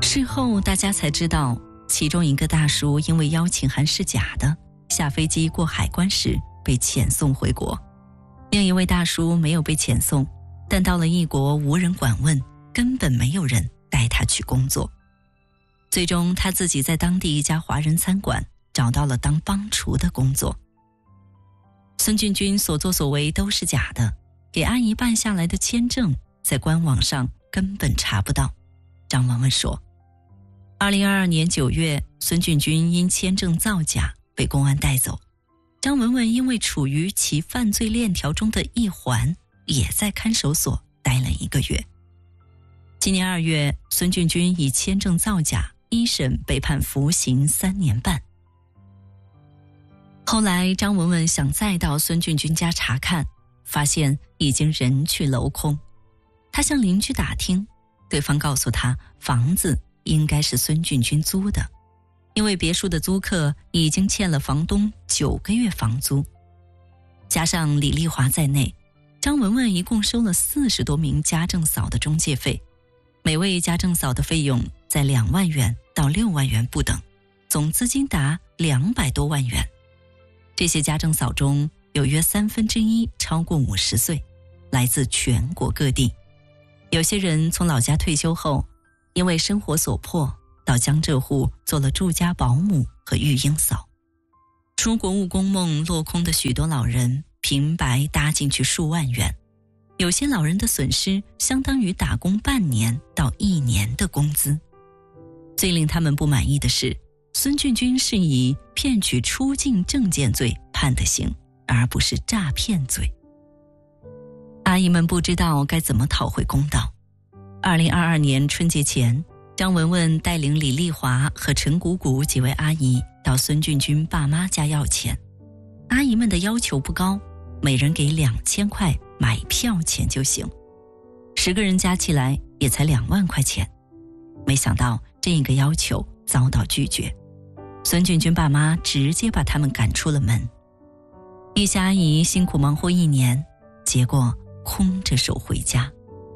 事后大家才知道，其中一个大叔因为邀请函是假的，下飞机过海关时被遣送回国。另一位大叔没有被遣送，但到了异国无人管问，根本没有人带他去工作。最终他自己在当地一家华人餐馆找到了当帮厨的工作。孙俊军所作所为都是假的，给阿姨办下来的签证在官网上根本查不到。张文文说，2022年9月，孙俊军因签证造假被公安带走。张文文因为处于其犯罪链条中的一环，也在看守所待了1个月。今年2月，孙俊军以签证造假一审被判服刑3年半。后来张文文想再到孙俊军家查看，发现已经人去楼空。他向邻居打听，对方告诉他房子应该是孙俊军租的，因为别墅的租客已经欠了房东9个月房租。加上李丽华在内，张文文一共收了40多名家政嫂的中介费，每位家政嫂的费用在2万元到6万元不等，总资金达200多万元。这些家政嫂中有约1/3超过50岁，来自全国各地。有些人从老家退休后，因为生活所迫，到江浙沪做了住家保姆和育婴嫂。出国务工梦落空的许多老人，平白搭进去数万元。有些老人的损失相当于打工半年到1年的工资。最令他们不满意的是，孙俊军是以骗取出境证件罪判的刑，而不是诈骗罪。阿姨们不知道该怎么讨回公道。2022年春节前，张文文带领李丽华和陈谷谷几位阿姨到孙俊军爸妈家要钱。阿姨们的要求不高，每人给2000块买票钱就行，10个人加起来也才2万块钱。没想到这个要求遭到拒绝，孙俊军爸妈直接把他们赶出了门。一些阿姨辛苦忙活1年，结果空着手回家。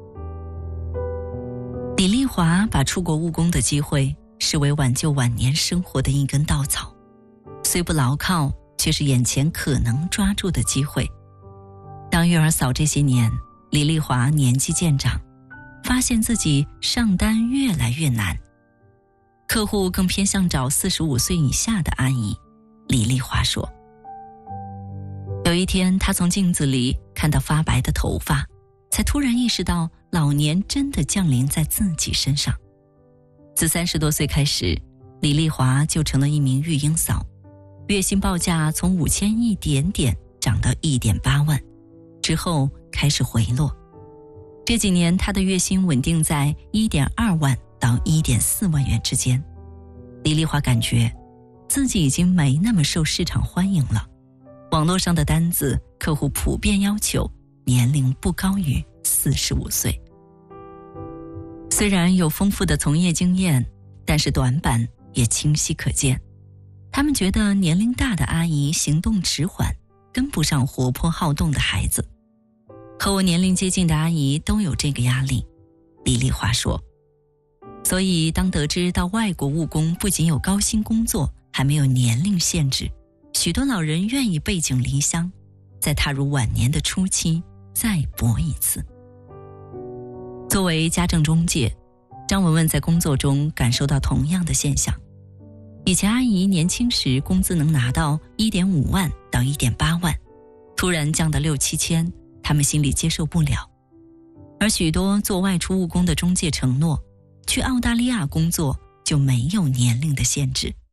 李丽华把出国务工的机会视为挽救晚年生活的一根稻草，虽不牢靠，却是眼前可能抓住的机会。当育儿嫂这些年，李丽华年纪渐长，发现自己上单越来越难，客户更偏向找45岁以下的阿姨。李丽华说，有一天她从镜子里看到发白的头发，才突然意识到老年真的降临在自己身上。自30多岁开始，李丽华就成了一名育婴嫂，月薪报价从5000一点点涨到1.8万，之后开始回落。这几年她的月薪稳定在1.2万到1.4万元之间。李丽华感觉自己已经没那么受市场欢迎了，网络上的单子客户普遍要求年龄不高于45岁。虽然有丰富的从业经验，但是短板也清晰可见。他们觉得年龄大的阿姨行动迟缓，跟不上活泼好动的孩子。和我年龄接近的阿姨都有这个压力，李丽华说。所以当得知到外国务工不仅有高薪工作，还没有年龄限制，许多老人愿意背井离乡，在踏入晚年的初期再搏一次。作为家政中介，张文文在工作中感受到同样的现象。以前阿姨年轻时工资能拿到1.5万到1.8万，突然降到6、7千，他们心里接受不了。而许多做外出务工的中介承诺，去澳大利亚工作就没有年龄的限制。